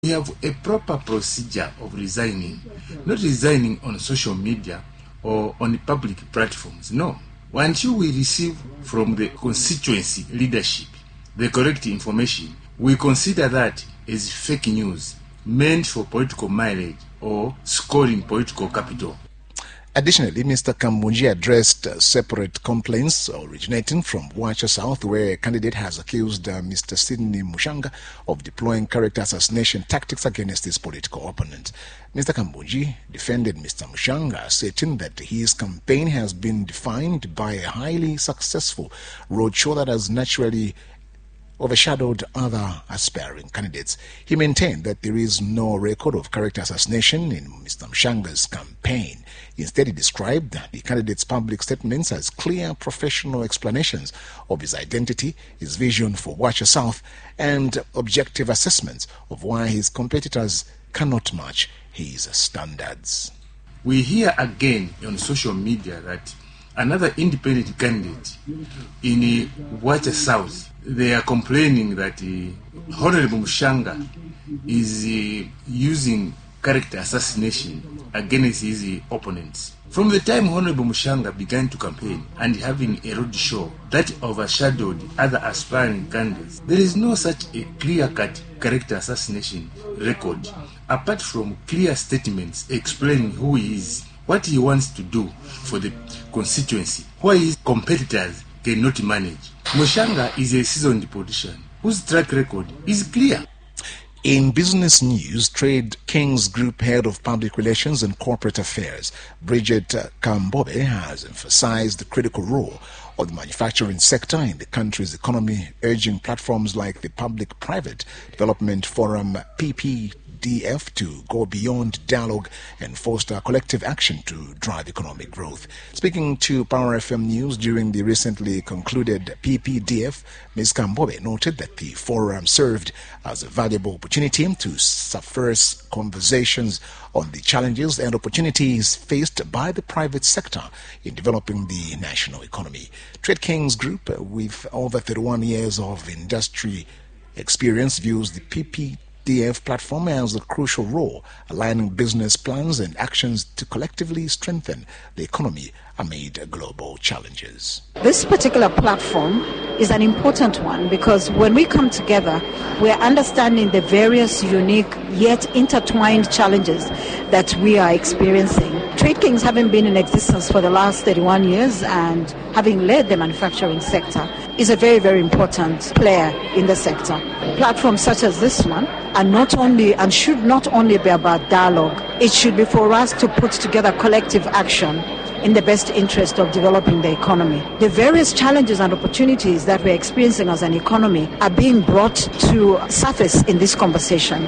We have a proper procedure of resigning, not resigning on social media or on public platforms. No. Until we receive from the constituency leadership the correct information, we consider that as fake news meant for political mileage or scoring political capital. Additionally, Mr. Kambunji addressed separate complaints originating from Wacha South, where a candidate has accused Mr. Sidney Mushanga of deploying character assassination tactics against his political opponent. Mr. Kambunji defended Mr. Mushanga, stating that his campaign has been defined by a highly successful roadshow that has naturally overshadowed other aspiring candidates. He maintained that there is no record of character assassination in Mr. Mushanga's campaign. Instead, he described the candidate's public statements as clear professional explanations of his identity, his vision for Wacha South, and objective assessments of why his competitors cannot match his standards. We hear again on social media that another independent candidate in Wacha South, they are complaining that Honorable Mushanga is using character assassination against his opponents. From the time Honorable Mushanga began to campaign and having a road show that overshadowed other aspiring candidates, there is no such a clear-cut character assassination record, apart from clear statements explaining who he is, what he wants to do for the constituency, why his competitors cannot manage. Mushanga is a seasoned politician whose track record is clear. In business news, Trade Kings Group Head of Public Relations and Corporate Affairs, Bridget Kambobe, has emphasized the critical role of the manufacturing sector in the country's economy, urging platforms like the Public-Private Development Forum, PPDF, to go beyond dialogue and foster collective action to drive economic growth. Speaking to Power FM News during the recently concluded PPDF, Ms. Kambobe noted that the forum served as a valuable opportunity to subverse conversations on the challenges and opportunities faced by the private sector in developing the national economy. Trade Kings Group, with over 31 years of industry experience, views the PPDF platform has a crucial role, aligning business plans and actions to collectively strengthen the economy amid global challenges. This particular platform is an important one because when we come together, we're understanding the various unique yet intertwined challenges that we are experiencing. Trade Kings, having been in existence for the last 31 years and having led the manufacturing sector, is a very, very important player in the sector. Platforms such as this one are not only and should not only be about dialogue, it should be for us to put together collective action in the best interest of developing the economy. The various challenges and opportunities that we're experiencing as an economy are being brought to surface in this conversation.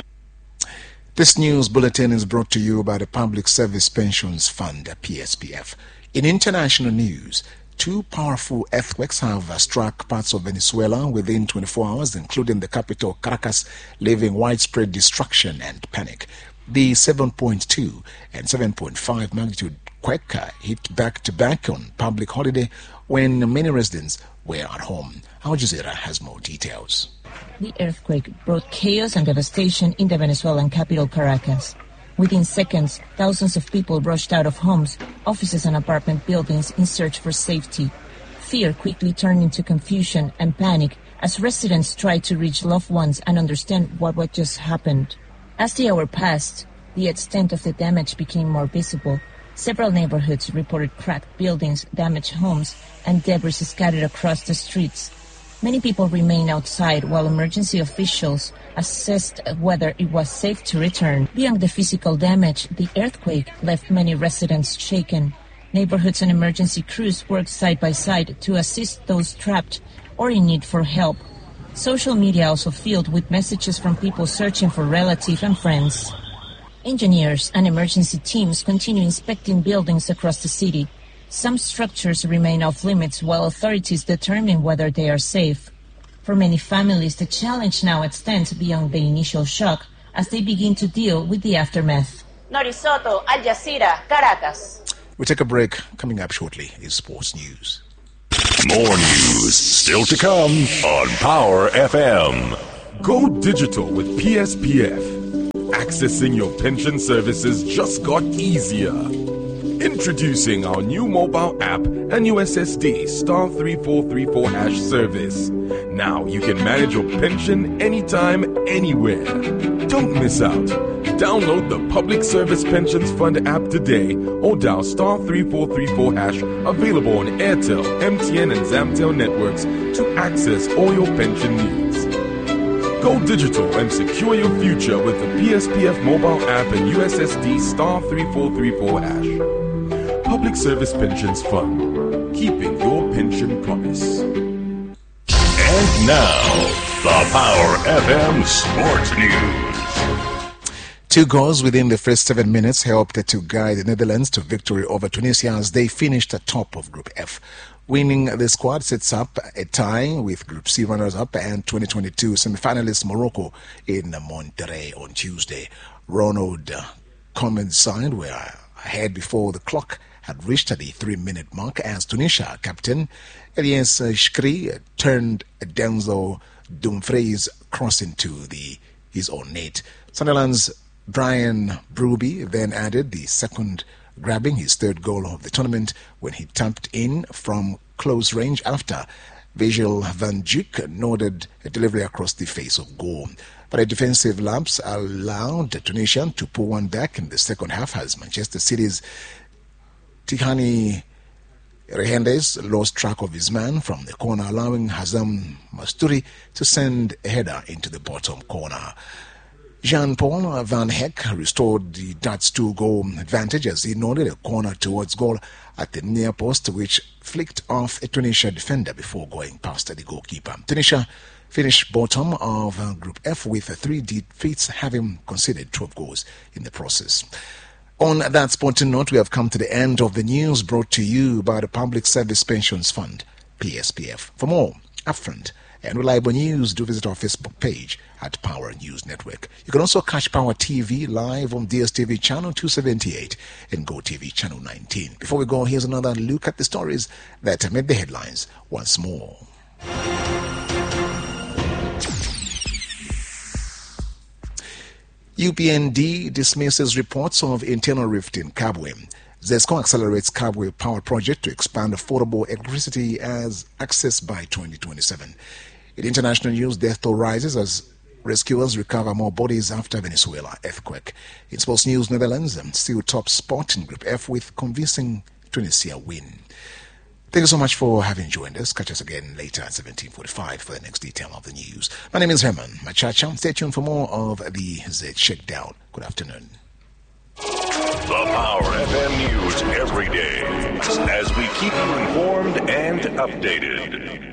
This news bulletin is brought to you by the Public Service Pensions Fund, PSPF. In international news, two powerful earthquakes have struck parts of Venezuela within 24 hours, including the capital, Caracas, leaving widespread destruction and panic. The 7.2 and 7.5 magnitude quake hit back-to-back on public holiday when many residents were at home. Al Jazeera has more details. The earthquake brought chaos and devastation in the Venezuelan capital, Caracas. Within seconds, thousands of people rushed out of homes, offices and apartment buildings in search for safety. Fear quickly turned into confusion and panic as residents tried to reach loved ones and understand what just happened. As the hour passed, the extent of the damage became more visible. Several neighborhoods reported cracked buildings, damaged homes, and debris scattered across the streets. Many people remained outside while emergency officials assessed whether it was safe to return. Beyond the physical damage, the earthquake left many residents shaken. Neighborhoods and emergency crews worked side by side to assist those trapped or in need for help. Social media also filled with messages from people searching for relatives and friends. Engineers and emergency teams continue inspecting buildings across the city. Some structures remain off limits while authorities determine whether they are safe. For many families, the challenge now extends beyond the initial shock as they begin to deal with the aftermath. Nori Soto, Al Jazeera, Caracas. We take a break. Coming up shortly is sports news. More news still to come on Power FM. Go digital with PSPF. Accessing your pension services just got easier. Introducing our new mobile app and USSD *3434# service. Now you can manage your pension anytime, anywhere. Don't miss out. Download the Public Service Pensions Fund app today or dial *3434# available on Airtel, MTN and Zamtel networks to access all your pension needs. Go digital and secure your future with the PSPF mobile app and USSD *3434#. Public Service Pensions Fund, keeping your pension promise. And now, the Power FM Sports News. 2 goals within the first 7 minutes helped to guide the Netherlands to victory over Tunisia as they finished atop of Group F. Winning the squad sets up a tie with Group C runners-up and 2022 semi-finalist Morocco in Monterrey on Tuesday. Ronald Koeman's side were ahead before the clock had reached the 3-minute mark as Tunisia captain Elias Shkri turned Denzel Dumfries cross into his own net. Sunderland's Brian Brooby then added the second, grabbing his third goal of the tournament when he tapped in from close range after Virgil van Dijk nodded a delivery across the face of goal. But a defensive lapse allowed Tunisia to pull one back in the second half as Manchester City's Tihani Rehendes lost track of his man from the corner, allowing Hazam Masturi to send a header into the bottom corner. Jean-Paul Van Heck restored the Dutch 2-goal advantage as he nodded a corner towards goal at the near post, which flicked off a Tunisia defender before going past the goalkeeper. Tunisia finished bottom of Group F with 3 defeats, having conceded 12 goals in the process. On that sporting note, we have come to the end of the news brought to you by the Public Service Pensions Fund, PSPF. For more upfront and reliable news, do visit our Facebook page at Power News Network. You can also catch Power TV live on DSTV channel 278 and GoTV channel 19. Before we go, here's another look at the stories that made the headlines once more. UPND dismisses reports of internal rift in Kabwe. ZESCO accelerates Kabwe power project to expand affordable electricity as access by 2027. In international news, death toll rises as rescuers recover more bodies after Venezuela earthquake. In sports news, Netherlands still top spot in Group F with convincing Tunisia win. Thank you so much for having joined us. Catch us again later at 17:45 for the next detail of the news. My name is Herman Machacha. Stay tuned for more of the Z Shakedown. Good afternoon. The Power FM News every day as we keep you informed and updated.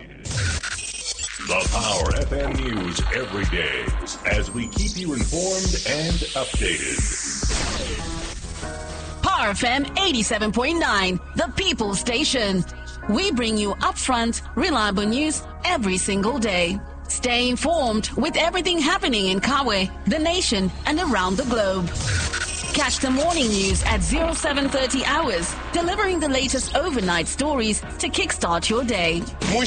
The Power FM News every day as we keep you informed and updated. Power FM 87.9, the People's Station. We bring you upfront, reliable news every single day. Stay informed with everything happening in Kabwe, the nation, and around the globe. Catch the morning news at 0730 hours, delivering the latest overnight stories to kickstart your day.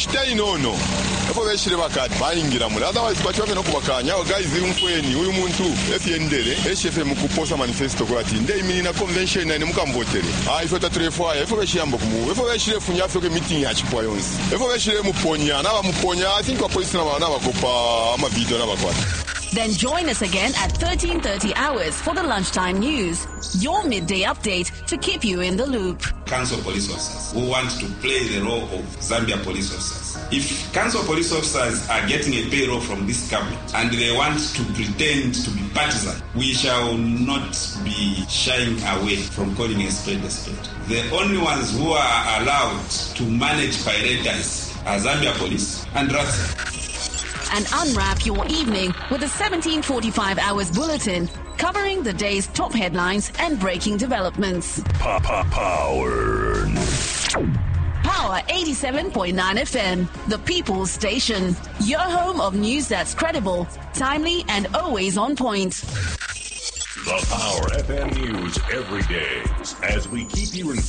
Otherwise, guys, uyu muntu FNDL HFM kuposa manifesto kwa ati ndei mini na convention na mukamvotere ifota trefoya ifo bashiyamba kumu ifo bashire funya afike meeting ya chipwa yonsi ifo bashire muponya na bamuponya I think kwa police na bakopa ama video na bakwata. Then join us again at 13:30 hours for the lunchtime news, your midday update to keep you in the loop. Council police officers who want to play the role of Zambia police officers. If council police officers are getting a payroll from this government and they want to pretend to be partisan, we shall not be shying away from calling a spade a spade. The only ones who are allowed to manage pirates are Zambia police and RATSA. And unwrap your evening with a 17:45 hours bulletin covering the day's top headlines and breaking developments. Power. Power 87.9 FM, the People's Station. Your home of news that's credible, timely, and always on point. The Power FM News every day as we keep you informed.